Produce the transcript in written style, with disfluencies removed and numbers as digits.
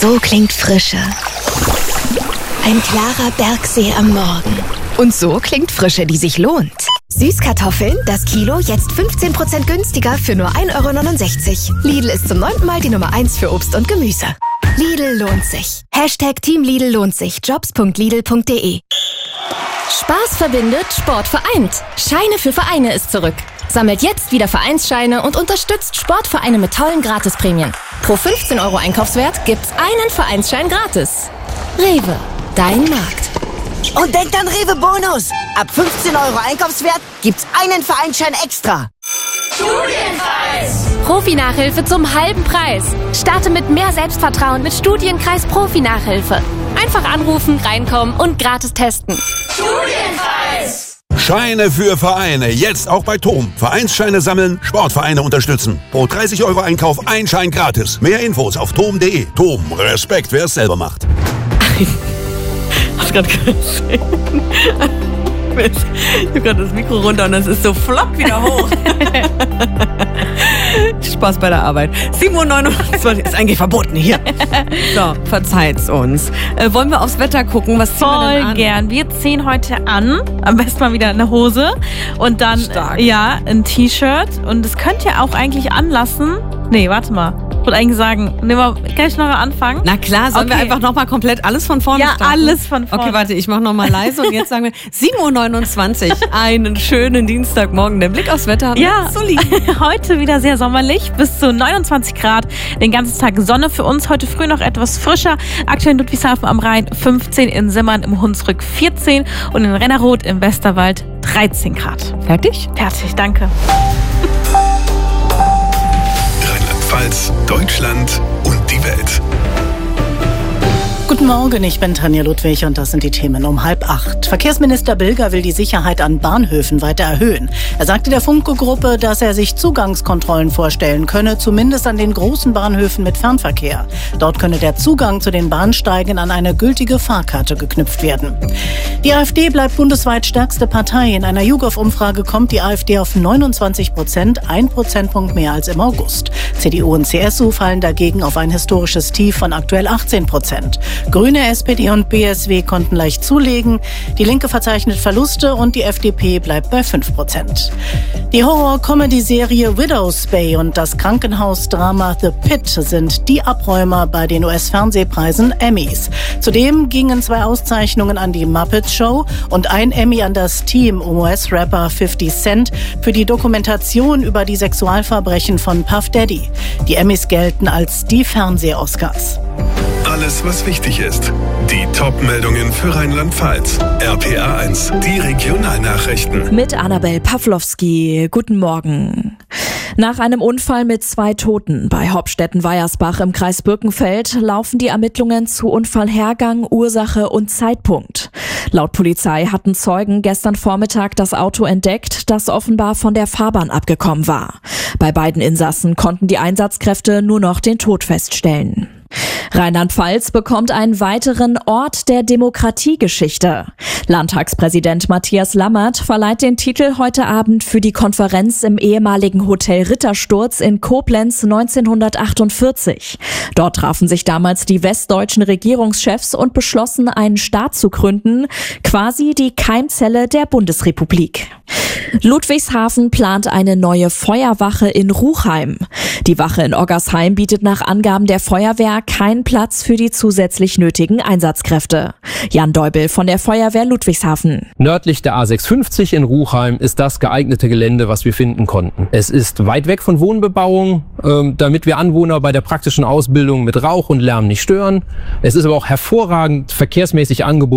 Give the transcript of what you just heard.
So klingt Frische. Ein klarer Bergsee am Morgen. Und so klingt Frische, die sich lohnt. Süßkartoffeln, das Kilo jetzt 15% günstiger für nur 1,69 €. Lidl ist zum 9. Mal die Nummer 1 für Obst und Gemüse. Lidl lohnt sich. #Team Lidl lohnt sich. Jobs.lidl.de. Spaß verbindet, Sport vereint. Scheine für Vereine ist zurück. Sammelt jetzt wieder Vereinsscheine und unterstützt Sportvereine mit tollen Gratisprämien. Pro 15 € Einkaufswert gibt's einen Vereinsschein gratis. Rewe, dein Markt. Und denkt an Rewe Bonus. Ab 15 € Einkaufswert gibt's einen Vereinsschein extra. Studienkreis! Profi-Nachhilfe zum halben Preis. Starte mit mehr Selbstvertrauen mit Studienkreis Profi-Nachhilfe. Einfach anrufen, reinkommen und gratis testen. Studienkreis! Scheine für Vereine, jetzt auch bei TOM. Vereinsscheine sammeln, Sportvereine unterstützen. Pro 30 € Einkauf ein Schein gratis. Mehr Infos auf tom.de. TOM, Respekt, wer es selber macht. Hast du gerade gesehen? Ich habe gerade das Mikro runter und es ist so flop wieder hoch. Spaß bei der Arbeit. 7:29 Uhr ist eigentlich verboten hier. So, verzeiht's uns. Wollen wir aufs Wetter gucken? Was ziehen wir denn an? Voll gern. Wir ziehen heute an, am besten mal wieder eine Hose und dann ein T-Shirt. Und es könnt ihr auch eigentlich anlassen. Nee, warte mal. Ich wollte eigentlich sagen, kann ich noch mal anfangen? Na klar, sollen wir einfach nochmal komplett alles von vorne starten? Ja, alles von vorne. Okay, warte, ich mache nochmal leise und jetzt sagen wir 7:29 Uhr. Einen schönen Dienstagmorgen. Der Blick aufs Wetter. Ja, heute wieder sehr sommerlich, bis zu 29 Grad. Den ganzen Tag Sonne für uns. Heute früh noch etwas frischer. Aktuell in Ludwigshafen am Rhein 15, in Simmern im Hunsrück 14 und in Rennerroth im Westerwald 13 Grad. Fertig? Fertig, danke. Rheinland-Pfalz, Deutschland und die Welt. Guten Morgen, ich bin Tanja Ludwig und das sind die Themen um 7:30. Verkehrsminister Bilger will die Sicherheit an Bahnhöfen weiter erhöhen. Er sagte der Funke-Gruppe, dass er sich Zugangskontrollen vorstellen könne, zumindest an den großen Bahnhöfen mit Fernverkehr. Dort könne der Zugang zu den Bahnsteigen an eine gültige Fahrkarte geknüpft werden. Die AfD bleibt bundesweit stärkste Partei. In einer YouGov-Umfrage kommt die AfD auf 29%, 1 Prozentpunkt mehr als im August. CDU und CSU fallen dagegen auf ein historisches Tief von aktuell 18%. Grüne, SPD und BSW konnten leicht zulegen. Die Linke verzeichnet Verluste und die FDP bleibt bei 5%. Die Horror-Comedy-Serie Widow's Bay und das Krankenhausdrama The Pit sind die Abräumer bei den US-Fernsehpreisen Emmys. Zudem gingen 2 Auszeichnungen an die Muppet Show und ein Emmy an das Team um US-Rapper 50 Cent für die Dokumentation über die Sexualverbrechen von Puff Daddy. Die Emmys gelten als die Fernseh-Oscars. Alles, was wichtig ist. Die Top-Meldungen für Rheinland-Pfalz. RPA 1, die Regionalnachrichten. Mit Annabel Pawlowski. Guten Morgen. Nach einem Unfall mit 2 Toten bei Hopstetten-Weiersbach im Kreis Birkenfeld laufen die Ermittlungen zu Unfallhergang, Ursache und Zeitpunkt. Laut Polizei hatten Zeugen gestern Vormittag das Auto entdeckt, das offenbar von der Fahrbahn abgekommen war. Bei beiden Insassen konnten die Einsatzkräfte nur noch den Tod feststellen. Rheinland-Pfalz bekommt einen weiteren Ort der Demokratiegeschichte. Landtagspräsident Matthias Lammert verleiht den Titel heute Abend für die Konferenz im ehemaligen Hotel Rittersturz in Koblenz 1948. Dort trafen sich damals die westdeutschen Regierungschefs und beschlossen, einen Staat zu gründen, quasi die Keimzelle der Bundesrepublik. Ludwigshafen plant eine neue Feuerwache in Ruchheim. Die Wache in Oggersheim bietet nach Angaben der Feuerwehr keinen Platz für die zusätzlich nötigen Einsatzkräfte. Jan Deubel von der Feuerwehr Ludwigshafen. Nördlich der A650 in Ruchheim ist das geeignete Gelände, was wir finden konnten. Es ist weit weg von Wohnbebauung, damit wir Anwohner bei der praktischen Ausbildung mit Rauch und Lärm nicht stören. Es ist aber auch hervorragend verkehrsmäßig angeboten.